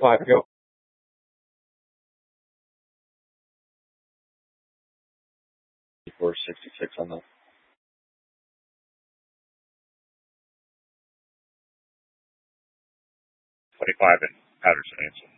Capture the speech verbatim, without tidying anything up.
Five, go. four sixty-six on the twenty-five and Patterson answer.